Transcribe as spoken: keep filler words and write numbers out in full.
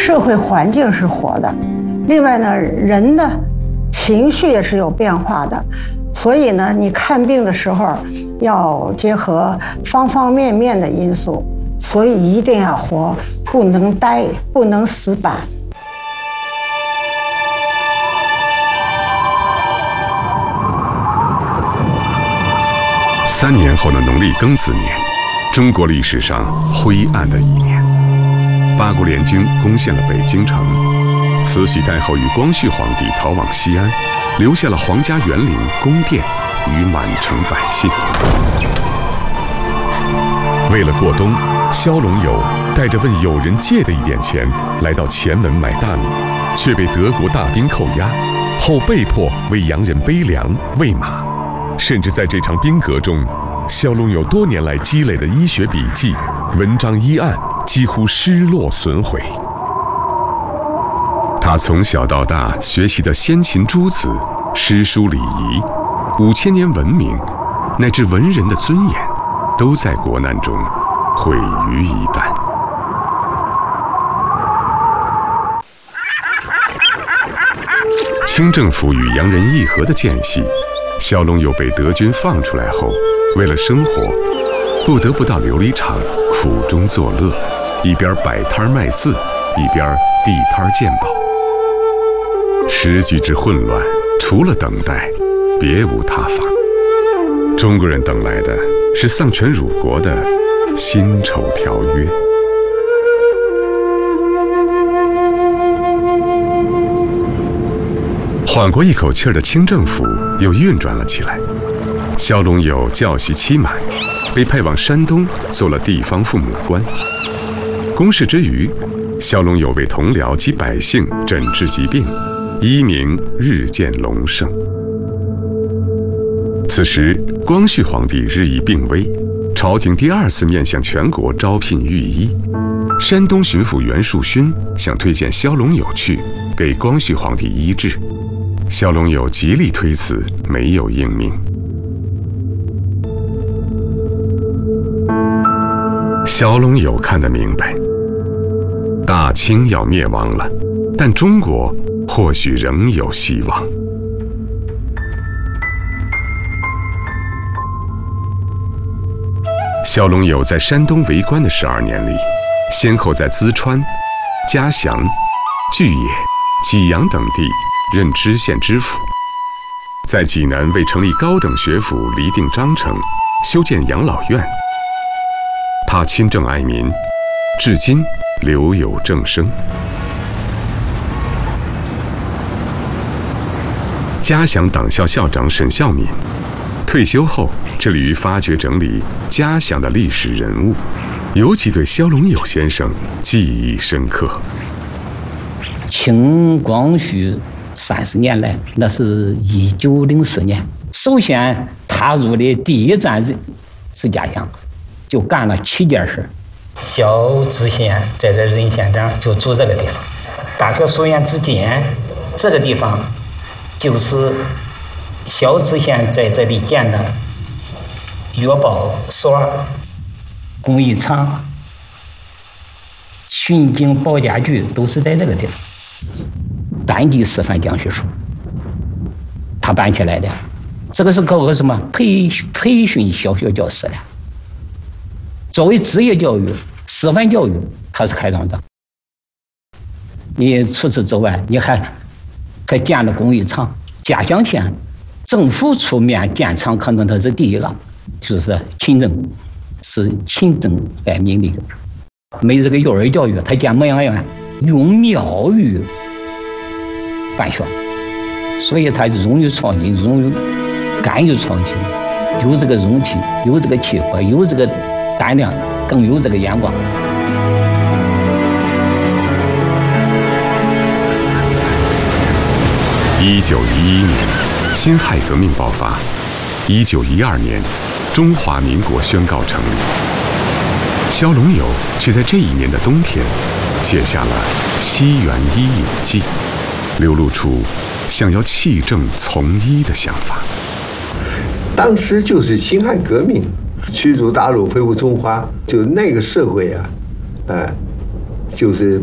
社会环境是活的，另外呢，人的情绪也是有变化的，所以呢，你看病的时候要结合方方面面的因素，所以一定要活，不能呆，不能死板。 三年后的农历庚子年，中国历史上灰暗的一年。八国联军攻陷了北京城，慈禧太后与光绪皇帝逃往西安，留下了皇家园林、宫殿与满城百姓。为了过冬，萧龙友带着问友人借的一点钱，来到前门买大米，却被德国大兵扣押，后被迫为洋人背粮喂马。甚至在这场兵革中，萧龙友多年来积累的医学笔记、文章医案几乎失落损毁。他从小到大学习的先秦诸子、诗书礼仪、五千年文明，乃至文人的尊严，都在国难中毁于一旦。清政府与洋人议和的间隙，萧龙友被德军放出来后，为了生活，不得不到琉璃厂苦中作乐，一边摆摊卖字，一边地摊鉴宝。时局之混乱，除了等待，别无他法。中国人等来的是丧权辱国的辛丑条约。缓过一口气儿的清政府又运转了起来。萧龙友教习期满，被派往山东做了地方父母官。公事之余，萧龙友为同僚及百姓诊治疾病，医名日渐隆盛。此时，光绪皇帝日益病危，朝廷第二次面向全国招聘御医。山东巡抚袁树勋想推荐萧龙友去给光绪皇帝医治，萧龙友极力推辞，没有应命。萧龙友看得明白，大清要灭亡了，但中国或许仍有希望。萧龙友在山东为官的十二年里，先后在淄川、嘉祥、巨野、济阳等地任知县知府，在济南为成立高等学府厘定章程，修建养老院。他亲政爱民，至今留有正声。嘉祥党校校长沈孝敏退休后，致力于发掘整理嘉祥的历史人物，尤其对萧龙友先生记忆深刻。 清光绪三十年来，那是一九零四年，首先踏入的第一站是是嘉祥，就干了七件事。萧知县在这任县长就住这个地方，大学书院之间这个地方就是萧知县在这里建的药报所、工艺厂、巡警保家局，都是在这个地方。单地师范讲学术，他办起来的，这个是搞个什么培培训小学教师的。作为职业教育、师范教育，他是开创的。你除此之外，你还还建了工艺厂。嘉祥县政府出面建厂，可能他是第一个，就是勤政，是勤政爱民的。没这个幼儿教育，他建牧羊院，用庙宇办学，所以他容易创新，容易敢于创新，有这个容气，有这个气魄，有这个胆量，更有这个眼光。 一九一一年，辛亥革命爆发。一九一二年，中华民国宣告成立。萧龙友却在这一年的冬天，写下了《西园医隐记》，流露出想要弃政从医的想法。 当时就是辛亥革命，驱逐鞑虏，恢复中华，就那个社会啊，哎、呃，就是